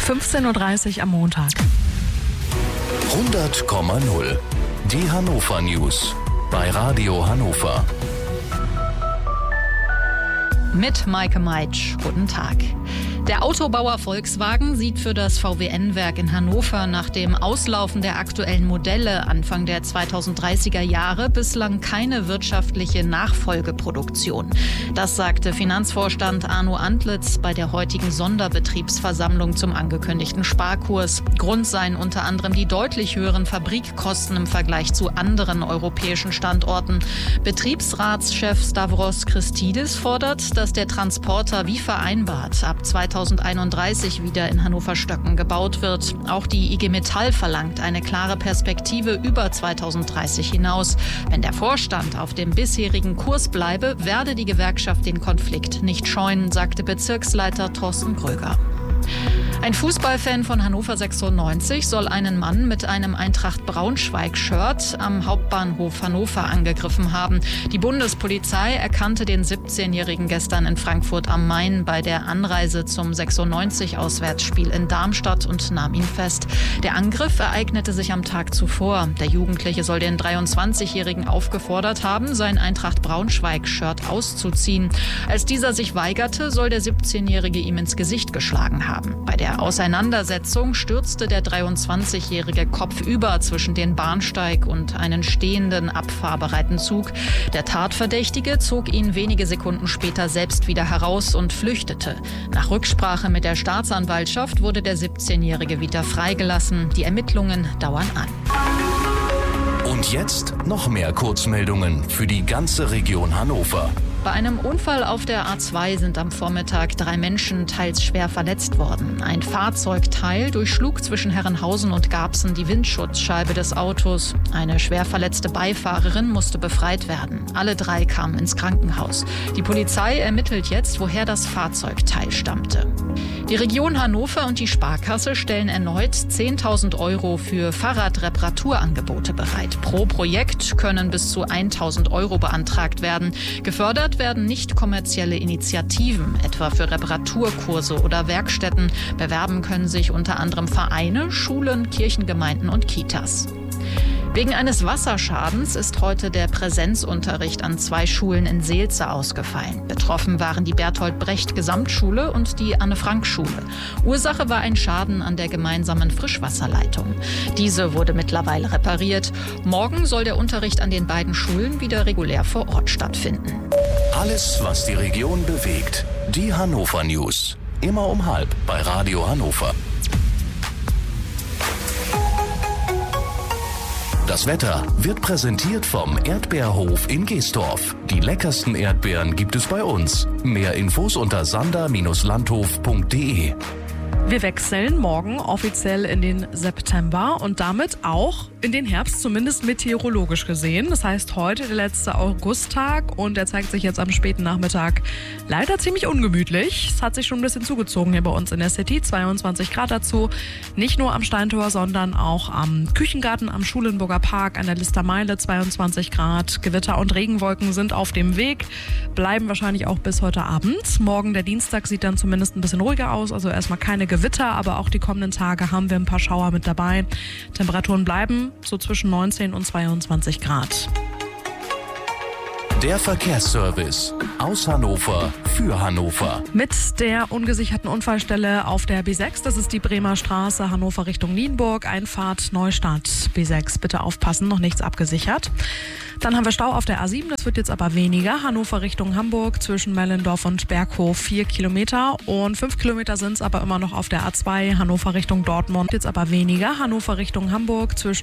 15:30 Uhr am Montag. 100,0. Die Hannover News bei Radio Hannover. Mit Maike Meitsch. Guten Tag. Der Autobauer Volkswagen sieht für das VW-Werk in Hannover nach dem Auslaufen der aktuellen Modelle Anfang der 2030er Jahre bislang keine wirtschaftliche Nachfolgeproduktion. Das sagte Finanzvorstand Arno Antlitz bei der heutigen Sonderbetriebsversammlung zum angekündigten Sparkurs. Grund seien unter anderem die deutlich höheren Fabrikkosten im Vergleich zu anderen europäischen Standorten. Betriebsratschef Stavros Christidis fordert, dass der Transporter wie vereinbart ab 2031 wieder in Hannover-Stöcken gebaut wird. Auch die IG Metall verlangt eine klare Perspektive über 2030 hinaus. Wenn der Vorstand auf dem bisherigen Kurs bleibe, werde die Gewerkschaft den Konflikt nicht scheuen, sagte Bezirksleiter Thorsten Kröger. Ein Fußballfan von Hannover 96 soll einen Mann mit einem Eintracht Braunschweig-Shirt am Hauptbahnhof Hannover angegriffen haben. Die Bundespolizei erkannte den 17-Jährigen gestern in Frankfurt am Main bei der Anreise zum 96-Auswärtsspiel in Darmstadt und nahm ihn fest. Der Angriff ereignete sich am Tag zuvor. Der Jugendliche soll den 23-Jährigen aufgefordert haben, sein Eintracht Braunschweig-Shirt auszuziehen. Als dieser sich weigerte, soll der 17-Jährige ihm ins Gesicht geschlagen haben. Bei der Auseinandersetzung stürzte der 23-Jährige kopfüber zwischen den Bahnsteig und einen stehenden, abfahrbereiten Zug. Der Tatverdächtige zog ihn wenige Sekunden später selbst wieder heraus und flüchtete. Nach Rücksprache mit der Staatsanwaltschaft wurde der 17-Jährige wieder freigelassen. Die Ermittlungen dauern an. Und jetzt noch mehr Kurzmeldungen für die ganze Region Hannover. Bei einem Unfall auf der A2 sind am Vormittag 3 Menschen teils schwer verletzt worden. Ein Fahrzeugteil durchschlug zwischen Herrenhausen und Garbsen die Windschutzscheibe des Autos. Eine schwer verletzte Beifahrerin musste befreit werden. Alle 3 kamen ins Krankenhaus. Die Polizei ermittelt jetzt, woher das Fahrzeugteil stammte. Die Region Hannover und die Sparkasse stellen erneut 10.000 € für Fahrradreparaturangebote bereit. Pro Projekt können bis zu 1.000 € beantragt werden. Gefördert werden nicht kommerzielle Initiativen, etwa für Reparaturkurse oder Werkstätten. Bewerben können sich unter anderem Vereine, Schulen, Kirchengemeinden und Kitas. Wegen eines Wasserschadens ist heute der Präsenzunterricht an 2 Schulen in Seelze ausgefallen. Betroffen waren die Bertolt-Brecht-Gesamtschule und die Anne-Frank-Schule. Ursache war ein Schaden an der gemeinsamen Frischwasserleitung. Diese wurde mittlerweile repariert. Morgen soll der Unterricht an den beiden Schulen wieder regulär vor Ort stattfinden. Alles, was die Region bewegt. Die Hannover News. Immer um 12:30 bei Radio Hannover. Das Wetter wird präsentiert vom Erdbeerhof in Geesdorf. Die leckersten Erdbeeren gibt es bei uns. Mehr Infos unter sander-landhof.de. Wir wechseln morgen offiziell in den September und damit auch in den Herbst, zumindest meteorologisch gesehen. Das heißt, heute der letzte Augusttag und der zeigt sich jetzt am späten Nachmittag leider ziemlich ungemütlich. Es hat sich schon ein bisschen zugezogen hier bei uns in der City, 22 Grad dazu. Nicht nur am Steintor, sondern auch am Küchengarten, am Schulenburger Park, an der Listermeile 22 Grad. Gewitter und Regenwolken sind auf dem Weg, bleiben wahrscheinlich auch bis heute Abend. Morgen, der Dienstag, sieht dann zumindest ein bisschen ruhiger aus, also erstmal keine Gewitter, aber auch die kommenden Tage haben wir ein paar Schauer mit dabei. Temperaturen bleiben so zwischen 19 und 22 Grad. Der Verkehrsservice aus Hannover für Hannover. Mit der ungesicherten Unfallstelle auf der B6, das ist die Bremer Straße, Hannover Richtung Nienburg, Einfahrt Neustadt. B6, bitte aufpassen, noch nichts abgesichert. Dann haben wir Stau auf der A7, das wird jetzt aber weniger. Hannover Richtung Hamburg zwischen Mellendorf und Berghof 4 Kilometer und 5 Kilometer sind es aber immer noch auf der A2, Hannover Richtung Dortmund. Jetzt aber weniger. Hannover Richtung Hamburg zwischen